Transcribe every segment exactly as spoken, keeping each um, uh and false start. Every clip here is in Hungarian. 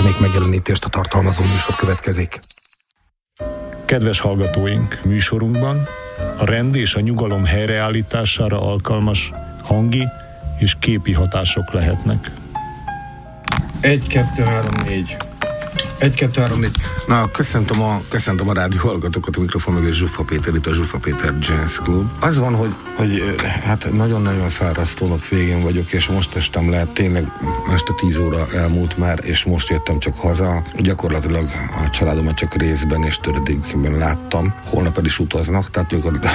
termék megjelenítést a tartalmazó műsor következik. Kedves hallgatóink, műsorunkban a rend és a nyugalom helyreállítására alkalmas hangi és képi hatások lehetnek. Egy, kettő, három, négy. Egy, kettő, három, négy. Na, köszöntöm a, köszöntöm a rádió hallgatókat, a mikrofon mögött Zsuffa Péter, itt a Zsuffa Péter Jazz Club. Az van, hogy, hogy hát nagyon-nagyon fárasztó nap végén vagyok, és most estem le, tényleg este tíz óra elmúlt már, és most jöttem csak haza. Gyakorlatilag a családomat csak részben és töredékben láttam. Holnap el is utaznak, tehát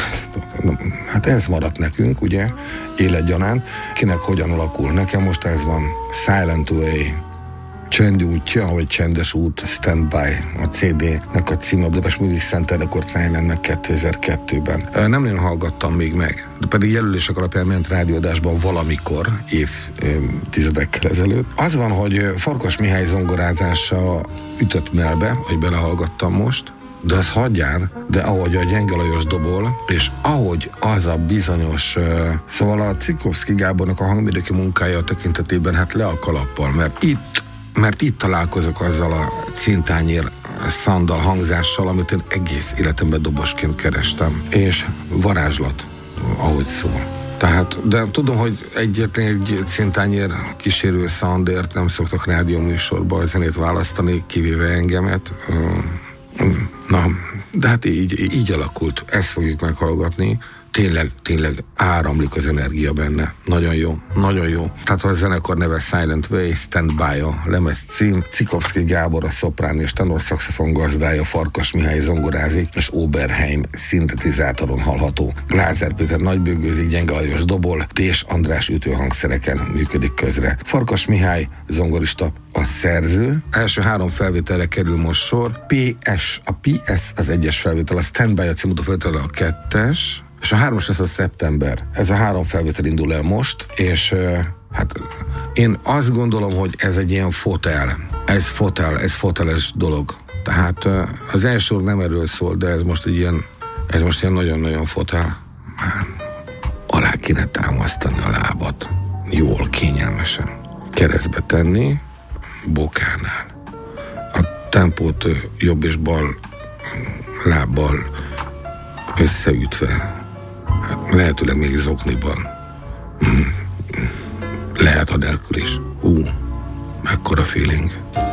hát ez maradt nekünk, ugye, életgyanánt. Kinek hogyan alakul? Nekem most ez van, Silent Way, Csend útja, vagy Csendes út, Standby, a cé dé-nek a címe, a Budapest Music Center Records Islandnek kétezer-kettőben. Nem nagyon hallgattam még meg, de pedig jelölések alapján ment rádióadásban valamikor, évtizedekkel ezelőtt. Az van, hogy Farkas Mihály zongorázása ütött melbe, hogy belehallgattam most, de az hagyján, de ahogy a Gyenge Lajos dobol, és ahogy az a bizonyos, uh, szóval a Cikovszky Gábornak a hangmérnöki munkája tekintetében hát le a kalappal, mert itt mert itt találkozok azzal a cintányér szandal hangzással, amit én egész életemben dobosként kerestem. És varázslat, ahogy szól. Tehát, de tudom, hogy egyetlen egy cintányér kísérő szandért nem szoktak rádióműsorba a zenét választani, kivéve engemet. Na, de hát így, így alakult. Ezt fogjuk meghallgatni. Tényleg, tényleg áramlik az energia benne. Nagyon jó, nagyon jó. Tehát a zenekar neve Silent Way, Standby a lemez cím, Cikovszky Gábor a szoprán és tenor szaxofon gazdája, Farkas Mihály zongorázik, és Oberheim szintetizátoron hallható. Lázár Péter nagybőgőzik, Gyenge Lajos dobol, Tés András ütőhangszereken működik közre. Farkas Mihály zongorista, a szerző. Első három felvételre kerül most sor. pé es, a pé es az egyes felvétel, a Standby a címutó felvétel a kettes, és a hármas lesz a szeptember. Ez a három felvétel indul el most, és uh, hát én azt gondolom, hogy ez egy ilyen fotel. Ez fotel, ez foteles dolog. Tehát uh, az első nem erről szól, de ez most egy ilyen, ez most ilyen nagyon-nagyon fotel. Már alá kéne támasztani a lábat. Jól, kényelmesen. Keresztbe tenni, bokánál. A tempót uh, jobb és bal lábbal összeütve. Hát lehetőleg még zokniban. Lehet a nélkül is. Ú, mekkora feeling.